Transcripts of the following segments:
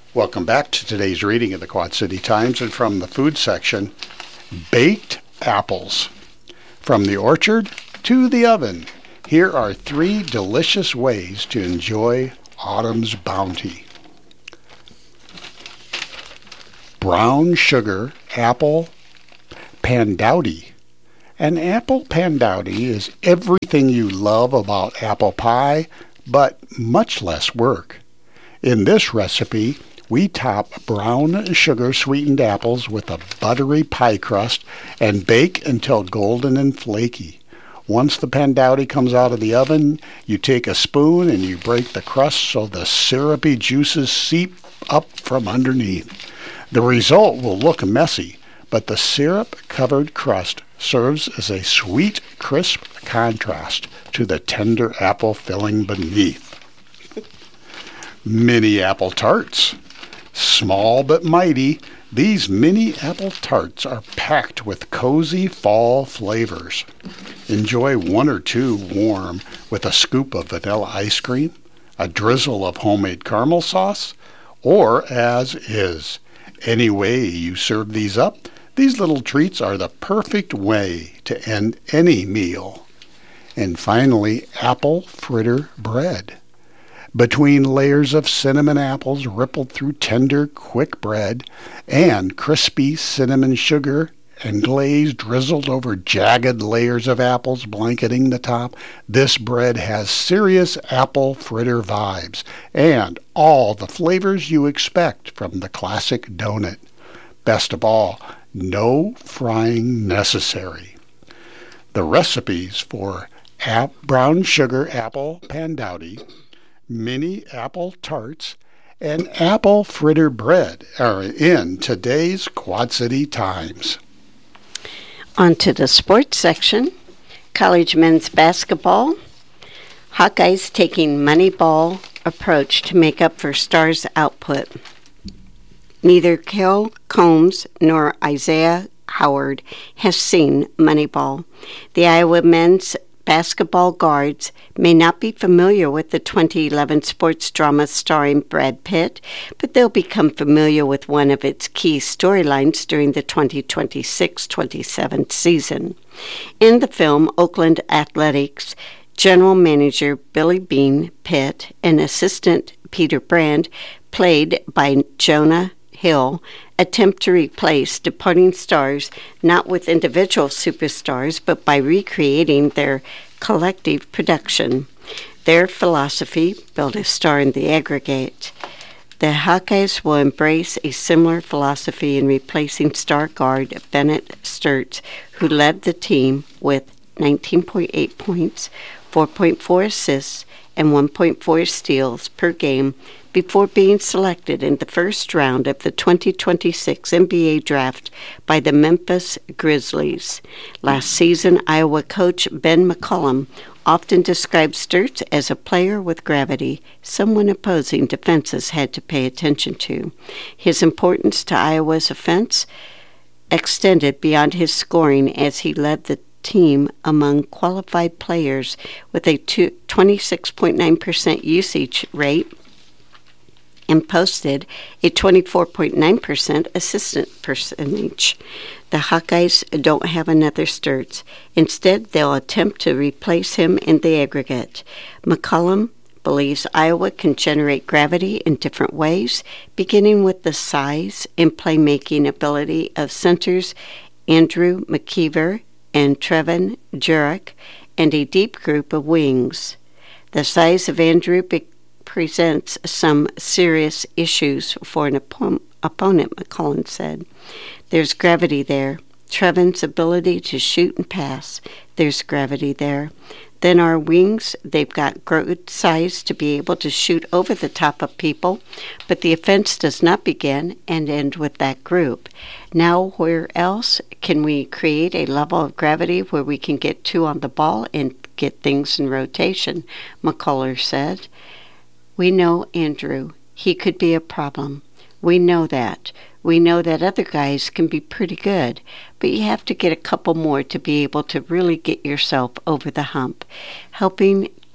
Welcome back to today's reading of the Quad City Times, and from the food section, baked apples. From the orchard to the oven, here are 3 delicious ways to enjoy autumn's bounty. Brown sugar apple pandowdy. An apple pandowdy is everything you love about apple pie, but much less work. In this recipe, we top brown sugar-sweetened apples with a buttery pie crust and bake until golden and flaky. Once the pandowdy comes out of the oven, you take a spoon and you break the crust so the syrupy juices seep up from underneath. The result will look messy, but the syrup-covered crust serves as a sweet, crisp contrast to the tender apple filling beneath. Mini apple tarts. Small but mighty, these mini apple tarts are packed with cozy fall flavors. Enjoy 1 or 2 warm with a scoop of vanilla ice cream, a drizzle of homemade caramel sauce, or as is. Any way you serve these up, these little treats are the perfect way to end any meal. And finally, apple fritter bread. Between layers of cinnamon apples rippled through tender, quick bread, and crispy cinnamon sugar and glaze drizzled over jagged layers of apples blanketing the top, this bread has serious apple fritter vibes and all the flavors you expect from the classic donut. Best of all, no frying necessary. The recipes for brown sugar apple pandowdy, mini apple tarts, and apple fritter bread are in today's Quad City Times. On to the sports section. College men's basketball. Hawkeyes taking Moneyball approach to make up for Stars' output. Neither Kel Combs nor Isaiah Howard has seen Moneyball. The Iowa men's basketball guards may not be familiar with the 2011 sports drama starring Brad Pitt, but they'll become familiar with one of its key storylines during the 2026-27 season. In the film, Oakland Athletics general manager Billy Bean Pitt and assistant Peter Brand, played by Jonah Hill, attempt to replace departing stars not with individual superstars but by recreating their collective production. Their philosophy, build a star in the aggregate. The Hawkeyes will embrace a similar philosophy in replacing star guard Bennett Sturts, who led the team with 19.8 points, 4.4 assists, and 1.4 steals per game before being selected in the first round of the 2026 NBA draft by the Memphis Grizzlies. Last season, Iowa coach Ben McCollum often described Sturts as a player with gravity, someone opposing defenses had to pay attention to. His importance to Iowa's offense extended beyond his scoring as he led the team among qualified players with a 26.9% usage rate and posted a 24.9% assistant percentage. The Hawkeyes don't have another Sturts. Instead, they'll attempt to replace him in the aggregate. McCollum believes Iowa can generate gravity in different ways, beginning with the size and playmaking ability of centers Andrew McKeever and Trevin Jurek, and a deep group of wings. The size of Andrew presents some serious issues for an opponent, McCollum said. There's gravity there. Trevin's ability to shoot and pass, there's gravity there. Then our wings, they've got good size to be able to shoot over the top of people, but the offense does not begin and end with that group. Now, where else can we create a level of gravity where we can get 2 on the ball and get things in rotation? McCuller said. We know Andrew. He could be a problem. We know that. We know that other guys can be pretty good, but you have to get a couple more to be able to really get yourself over the hump. Helping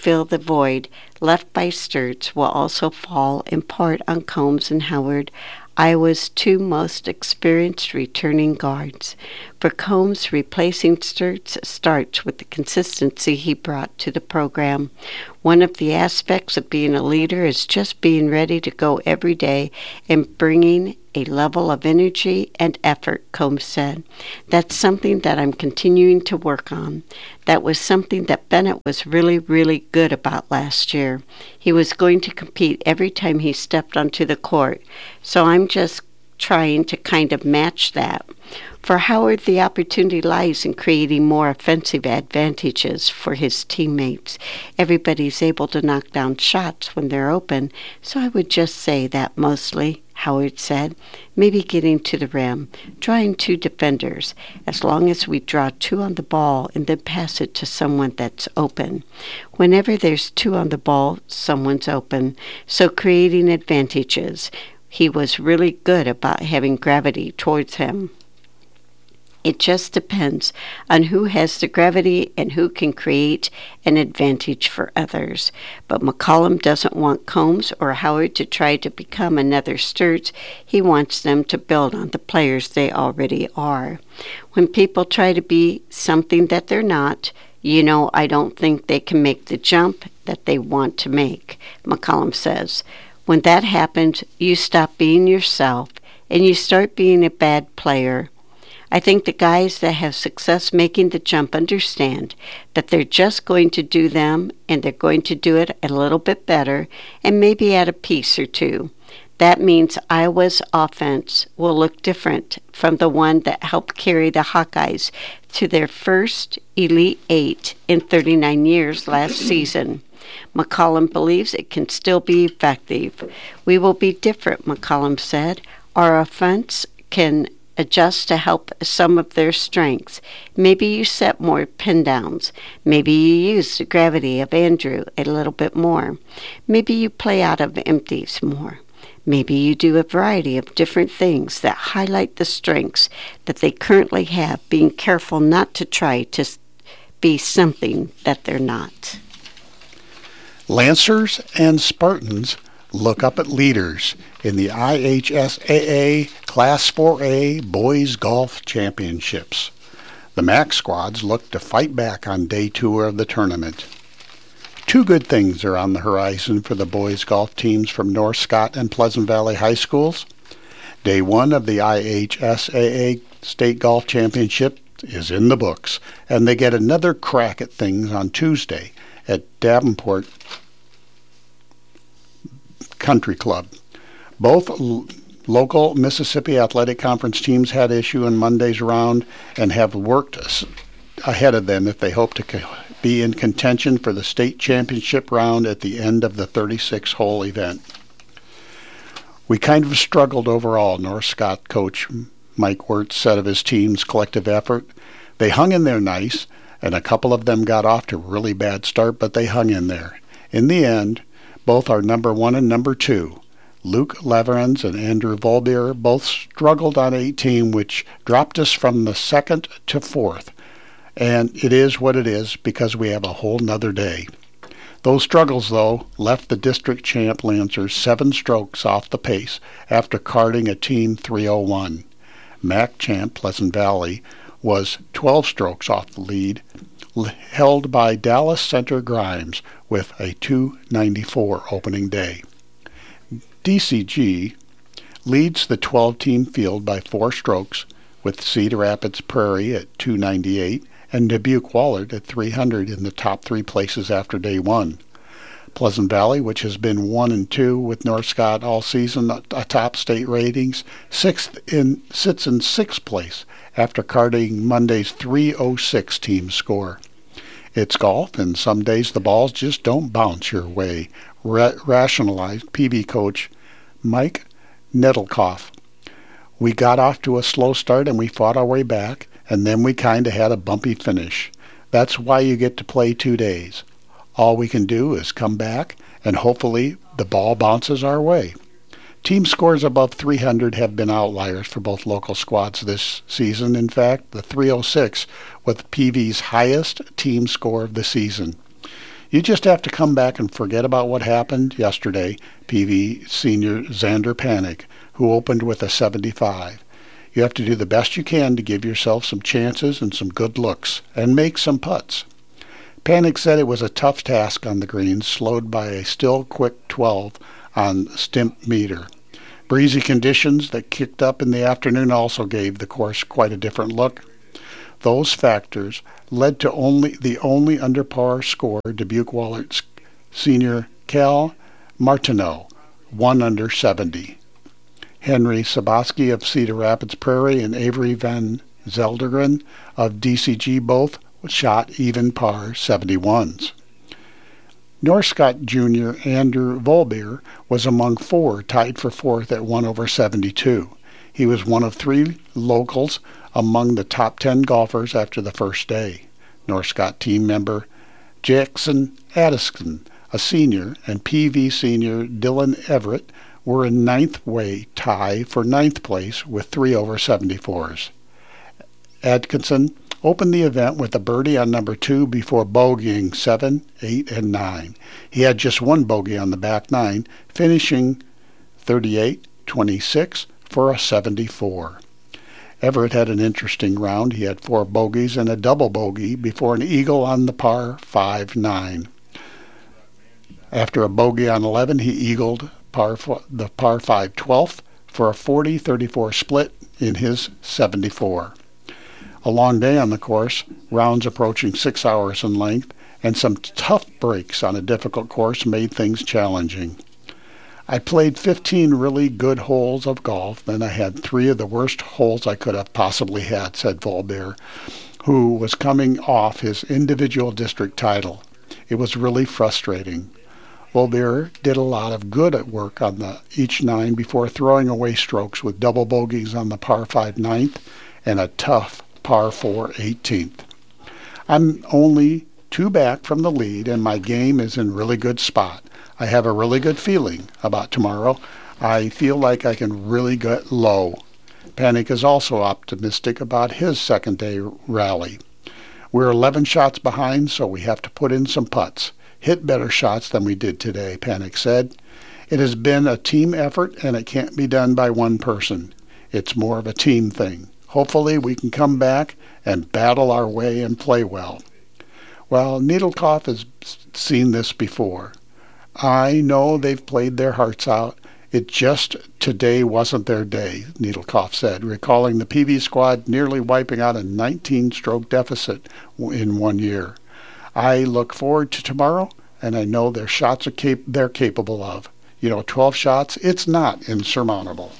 fill the void left by Sturts will also fall in part on Combs and Howard, Iowa's two most experienced returning guards. For Combs, replacing Sturts starts with the consistency he brought to the program. One of the aspects of being a leader is just being ready to go every day and bringing a level of energy and effort, Combs said. That's something that I'm continuing to work on. That was something that Bennett was really, really good about last year. He was going to compete every time he stepped onto the court, so I'm just trying to kind of match that. For Howard, the opportunity lies in creating more offensive advantages for his teammates. Everybody's able to knock down shots when they're open, so I would just say that mostly, Howard said. Maybe getting to the rim, drawing two defenders, as long as we draw two on the ball and then pass it to someone that's open. Whenever there's two on the ball, someone's open, so creating advantages. He was really good about having gravity towards him. It just depends on who has the gravity and who can create an advantage for others. But McCollum doesn't want Combs or Howard to try to become another Sturts. He wants them to build on the players they already are. When people try to be something that they're not, I don't think they can make the jump that they want to make, McCollum says. When that happens, you stop being yourself and you start being a bad player. I think the guys that have success making the jump understand that they're just going to do them and they're going to do it a little bit better and maybe add a piece or two. That means Iowa's offense will look different from the one that helped carry the Hawkeyes to their first Elite Eight in 39 years last season. McCollum believes it can still be effective. We will be different, McCollum said. Our offense can adjust to help some of their strengths. Maybe you set more pin downs. Maybe you use the gravity of Andrew a little bit more. Maybe you play out of empties more. Maybe you do a variety of different things that highlight the strengths that they currently have, being careful not to try to be something that they're not. Lancers and Spartans look up at leaders in the IHSAA Class 4A Boys Golf Championships. The MAC squads look to fight back on Day 2 of the tournament. Two good things are on the horizon for the boys golf teams from North Scott and Pleasant Valley High Schools. Day 1 of the IHSAA State Golf Championship is in the books, and they get another crack at things on Tuesday at Davenport Country Club. Both local Mississippi Athletic Conference teams had issue in Monday's round and have worked ahead of them if they hope to be in contention for the state championship round at the end of the 36-hole event. We kind of struggled overall, North Scott coach Mike Wirtz said of his team's collective effort. They hung in there nice, and a couple of them got off to a really bad start, but they hung in there. In the end, both our number 1 and number 2, Luke Leverens and Andrew Volbier, both struggled on 18, which dropped us from the 2nd to 4th. And it is what it is because we have a whole nother day. Those struggles, though, left the district champ Lancers 7 strokes off the pace after carding a team 301. MAC champ Pleasant Valley was 12 strokes off the lead, held by Dallas Center Grimes with a 294 opening day. DCG leads the 12-team field by 4 strokes, with Cedar Rapids Prairie at 298 and Dubuque Wahlert at 300 in the top 3 places after Day 1. Pleasant Valley, which has been 1 and 2 with North Scott all season atop state ratings, sits in 6th place after carding Monday's 306 team score. It's golf, and some days the balls just don't bounce your way, rationalized PV coach Mike Nedelkoff. We got off to a slow start and we fought our way back, and then we kind of had a bumpy finish. That's why you get to play 2 days. All we can do is come back, and hopefully the ball bounces our way. Team scores above 300 have been outliers for both local squads this season. In fact, the 306 was PV's highest team score of the season. You just have to come back and forget about what happened yesterday, PV senior Xander Panik, who opened with a 75. You have to do the best you can to give yourself some chances and some good looks, and make some putts. Panik said it was a tough task on the greens, slowed by a still quick 12 on stimp meter. Breezy conditions that kicked up in the afternoon also gave the course quite a different look. Those factors led to the only under par score Dubuque Wallert's senior Cal Martineau, 1 under 70. Henry Saboski of Cedar Rapids Prairie and Avery Van Zelderen of DCG both shot even par 71s. Northcott Jr. Andrew Volbeer was among 4 tied for 4th at 1 over 72. He was one of 3 locals among the top 10 golfers after the first day. Northcott team member Jackson Addison, a senior, and PV senior Dylan Everett were in ninth-way tie for 9th place with 3 over 74s. Atkinson opened the event with a birdie on number 2 before bogeying 7, 8, and 9. He had just 1 bogey on the back 9, finishing 38-26 for a 74. Everett had an interesting round. He had 4 bogeys and a double bogey before an eagle on the par 5-9. After a bogey on 11, he eagled the par 5 12th for a 40-34 split in his 74. A long day on the course, rounds approaching 6 hours in length, and some tough breaks on a difficult course made things challenging. I played 15 really good holes of golf, then I had 3 of the worst holes I could have possibly had, said Volbeer, who was coming off his individual district title. It was really frustrating. Volbeer did a lot of good at work on each 9 before throwing away strokes with double bogeys on the par 5 9th and a tough par 4 18th. I'm only 2 back from the lead, and my game is in really good spot. I have a really good feeling about tomorrow. I feel like I can really get low. Panik is also optimistic about his second-day rally. We're 11 shots behind, so we have to put in some putts. Hit better shots than we did today, Panik said. It has been a team effort, and it can't be done by one person. It's more of a team thing. Hopefully we can come back and battle our way and play well. Well, Needlecoff has seen this before. I know they've played their hearts out. It just today wasn't their day, Needlecoff said, recalling the PV squad nearly wiping out a 19-stroke deficit in 1 year. I look forward to tomorrow, and I know their shots they're capable of. 12 shots, it's not insurmountable.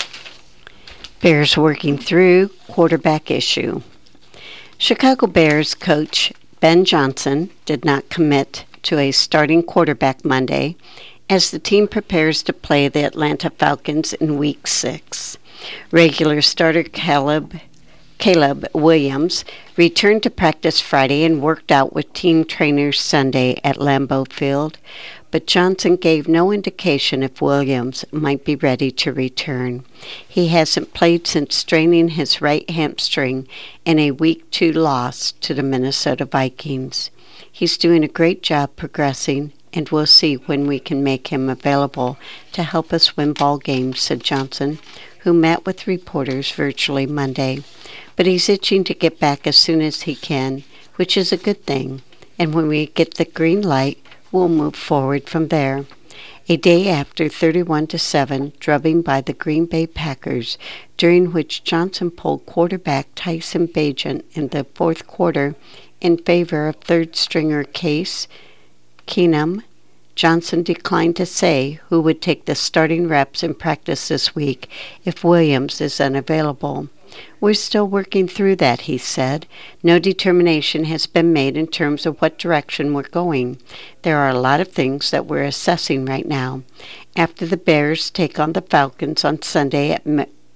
Bears working through quarterback issue. Chicago Bears coach Ben Johnson did not commit to a starting quarterback Monday as the team prepares to play the Atlanta Falcons in Week 6. Regular starter Caleb Williams returned to practice Friday and worked out with team trainers Sunday at Lambeau Field, but Johnson gave no indication if Williams might be ready to return. He hasn't played since straining his right hamstring in a Week 2 loss to the Minnesota Vikings. He's doing a great job progressing, and we'll see when we can make him available to help us win ball games, said Johnson, who met with reporters virtually Monday. But he's itching to get back as soon as he can, which is a good thing. And when we get the green light, we'll move forward from there. A day after 31-7 drubbing by the Green Bay Packers, during which Johnson pulled quarterback Tyson Bagent in the fourth quarter in favor of third-stringer Case Keenum, Johnson declined to say who would take the starting reps in practice this week if Williams is unavailable. We're still working through that, he said. No determination has been made in terms of what direction we're going. There are a lot of things that we're assessing right now. After the Bears take on the Falcons on Sunday at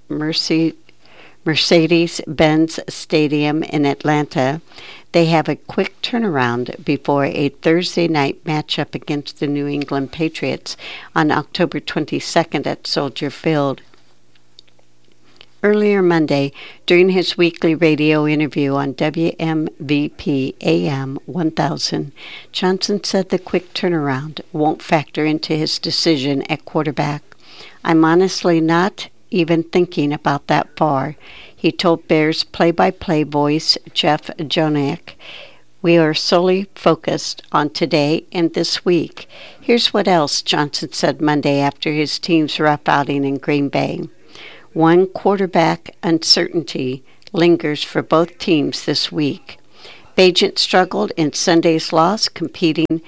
Mercedes-Benz Stadium in Atlanta, they have a quick turnaround before a Thursday night matchup against the New England Patriots on October 22nd at Soldier Field. Earlier Monday, during his weekly radio interview on WMVP AM 1000, Johnson said the quick turnaround won't factor into his decision at quarterback. "I'm honestly not even thinking about that far," he told Bears play-by-play voice Jeff Joniak. "We are solely focused on today and this week." Here's what else Johnson said Monday after his team's rough outing in Green Bay. "One quarterback uncertainty lingers for both teams this week. Bagent struggled in Sunday's loss, completing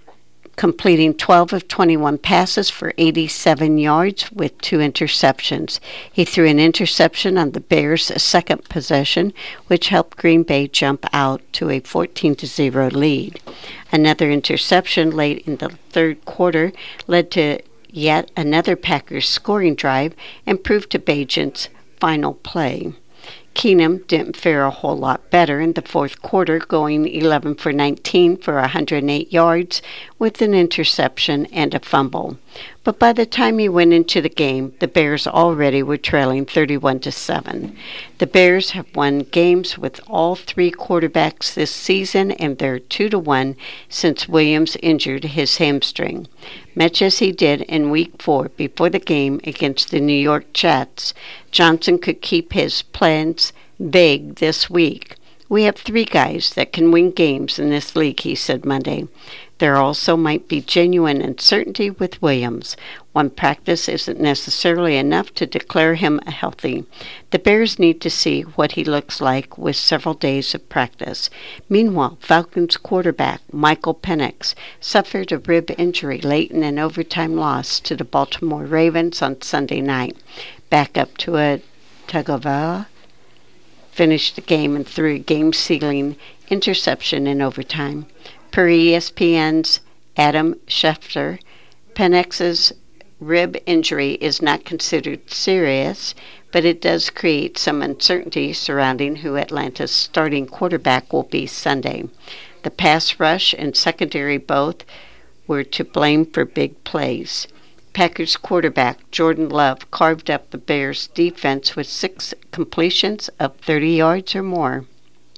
12 of 21 passes for 87 yards with 2 interceptions. He threw an interception on the Bears' second possession, which helped Green Bay jump out to a 14-0 lead. Another interception late in the third quarter led to yet another Packers scoring drive and proved to Bagent's final play. Keenum didn't fare a whole lot better in the fourth quarter, going 11 for 19 for 108 yards with an interception and a fumble. But by the time he went into the game, the Bears already were trailing 31-7. The Bears have won games with all 3 quarterbacks this season, and they're 2-1 since Williams injured his hamstring. Much as he did in Week 4 before the game against the New York Jets, Johnson could keep his plans vague this week. "We have 3 guys that can win games in this league," he said Monday. "There also might be genuine uncertainty with Williams. One practice isn't necessarily enough to declare him healthy. The Bears need to see what he looks like with several days of practice." Meanwhile, Falcons quarterback Michael Penix suffered a rib injury late in an overtime loss to the Baltimore Ravens on Sunday night. Backup Tua Tagovailoa finished the game and threw a game-sealing interception in overtime. Per ESPN's Adam Schefter, Penix's rib injury is not considered serious, but it does create some uncertainty surrounding who Atlanta's starting quarterback will be Sunday. The pass rush and secondary both were to blame for big plays. Packers quarterback Jordan Love carved up the Bears' defense with 6 completions of 30 yards or more.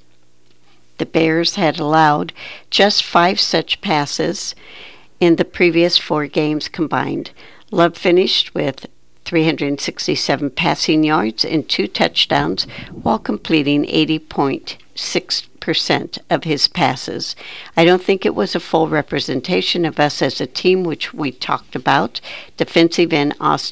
The Bears had allowed just 5 such passes in the previous 4 games combined. Love finished with 367 passing yards and 2 touchdowns while completing 80.6% of his passes. "I don't think it was a full representation of us as a team, which we talked about," defensive end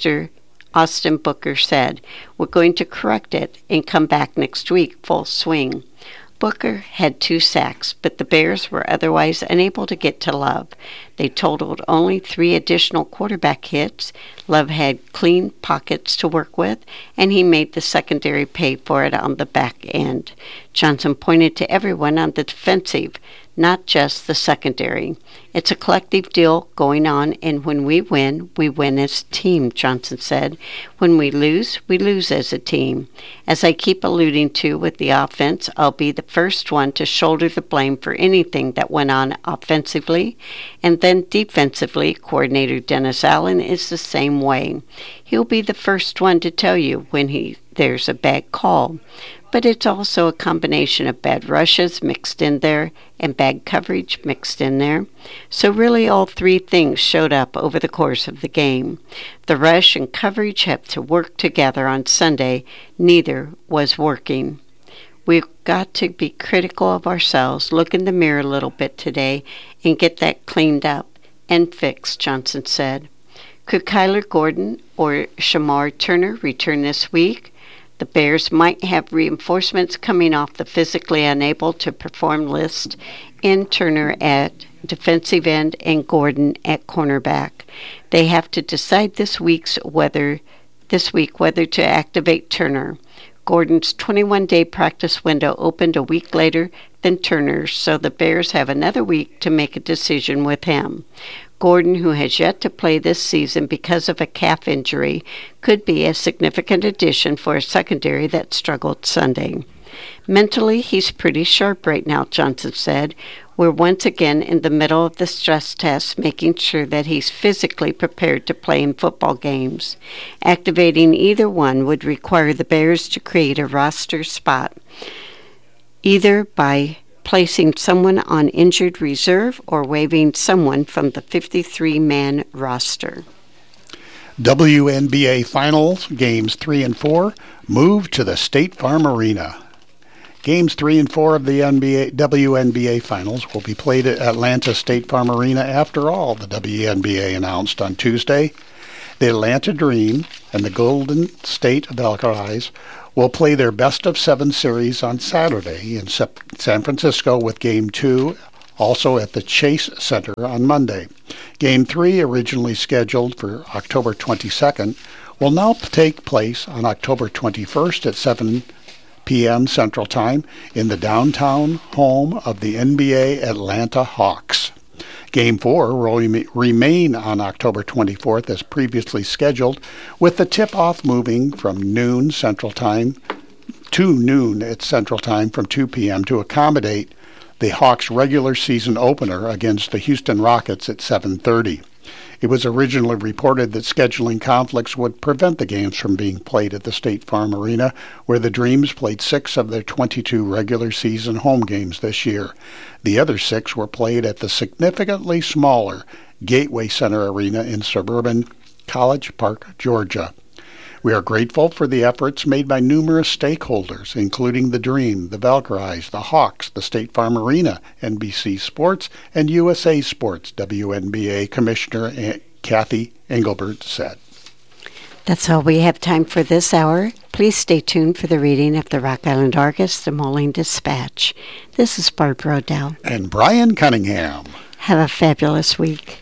Austin Booker said. "We're going to correct it and come back next week full swing." Booker had 2 sacks, but the Bears were otherwise unable to get to Love. They totaled only 3 additional quarterback hits. Love had clean pockets to work with, and he made the secondary pay for it on the back end. Johnson pointed to everyone on the defensive, not just the secondary. "It's a collective deal going on, and when we win as a team," Johnson said. "When we lose as a team. As I keep alluding to with the offense, I'll be the first one to shoulder the blame for anything that went on offensively, and then defensively, coordinator Dennis Allen is the same way. He'll be the first one to tell you when there's a bad call. But it's also a combination of bad rushes mixed in there and bad coverage mixed in there. So really all 3 things showed up over the course of the game. The rush and coverage have to work together on Sunday. Neither was working. We've got to be critical of ourselves, look in the mirror a little bit today, and get that cleaned up and fixed," Johnson said. Could Kyler Gordon or Shamar Turner return this week? The Bears might have reinforcements coming off the physically unable to perform list in Turner at defensive end and Gordon at cornerback. They have to decide this week whether to activate Turner. Gordon's 21-day practice window opened a week later than Turner's, so the Bears have another week to make a decision with him. Gordon, who has yet to play this season because of a calf injury, could be a significant addition for a secondary that struggled Sunday. "Mentally, he's pretty sharp right now," Johnson said. We're once again in the middle of the stress test, making sure that he's physically prepared to play in football games. Activating either one would require the Bears to create a roster spot, either by placing someone on injured reserve or waiving someone from the 53-man roster. WNBA Finals, Games 3 and 4, moved to the State Farm Arena. Games 3 and 4 of the WNBA Finals will be played at Atlanta State Farm Arena after all, the WNBA announced on Tuesday. The Atlanta Dream and the Golden State Valkyries will play their best-of-7 series on Saturday in San Francisco, with Game 2 also at the Chase Center on Monday. Game 3, originally scheduled for October 22nd, will now take place on October 21st at 7 p.m. Central Time in the downtown home of the NBA Atlanta Hawks. Game 4 will remain on October 24th as previously scheduled, with the tip-off moving from noon Central Time to noon at Central Time from 2 p.m. to accommodate the Hawks' regular season opener against the Houston Rockets at 7:30. It was originally reported that scheduling conflicts would prevent the games from being played at the State Farm Arena, where the Dreams played 6 of their 22 regular season home games this year. The other 6 were played at the significantly smaller Gateway Center Arena in suburban College Park, Georgia. We are grateful for the efforts made by numerous stakeholders, including the Dream, the Valkyries, the Hawks, the State Farm Arena, NBC Sports, and USA Sports, WNBA Commissioner Kathy Engelbert said. That's all we have time for this hour. Please stay tuned for the reading of the Rock Island Argus, the Moline Dispatch. This is Barbara O'Dell. And Brian Cunningham. Have a fabulous week.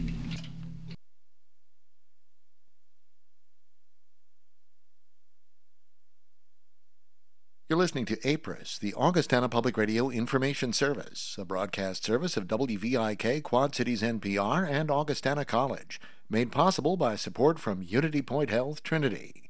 You're listening to APRIS, the Augustana Public Radio Information Service, a broadcast service of WVIK, Quad Cities NPR, and Augustana College, made possible by support from Unity Point Health Trinity.